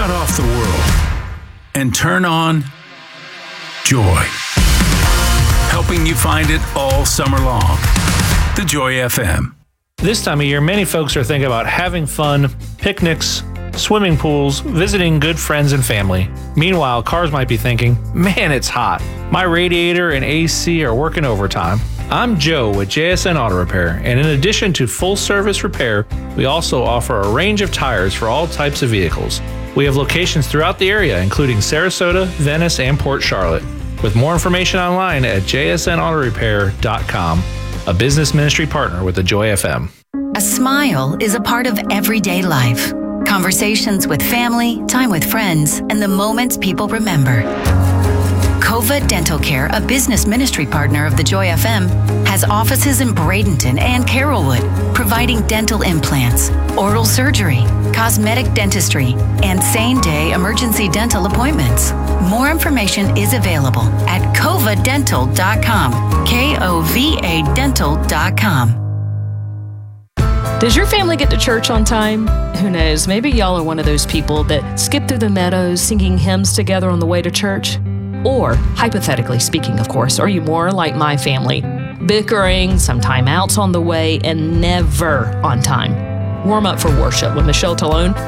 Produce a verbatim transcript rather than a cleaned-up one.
Shut off the world and turn on joy. Helping you find it all summer long. The Joy F M. This time of year, many folks are thinking about having fun, picnics, swimming pools, visiting good friends and family. Meanwhile, cars might be thinking, man, it's hot. My radiator and A C are working overtime. I'm Joe with J S N Auto Repair, and in addition to full service repair, we also offer a range of tires for all types of vehicles. We have locations throughout the area, including Sarasota, Venice, and Port Charlotte. With more information online at j s n auto repair dot com, a business ministry partner with the Joy F M. A smile is a part of everyday life. Conversations with family, time with friends, and the moments people remember. Cova Dental Care, a business ministry partner of the Joy F M, has offices in Bradenton and Carrollwood, providing dental implants, oral surgery, cosmetic dentistry, and same-day emergency dental appointments. More information is available at cova dental dot com, K O V A dental dot com. Does your family get to church on time? Who knows? Maybe y'all are one of those people that skip through the meadows singing hymns together on the way to church. Or, hypothetically speaking, of course, are you more like my family? Bickering, some timeouts on the way, and never on time. Warm up for worship with Michelle Talone